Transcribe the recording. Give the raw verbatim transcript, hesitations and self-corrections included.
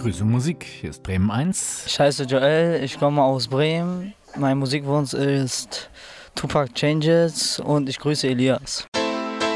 Grüße Musik, hier ist Bremen eins. Ich heiße Joel, ich komme aus Bremen. Mein Musikwunsch ist Tupac Changes und ich grüße Elias.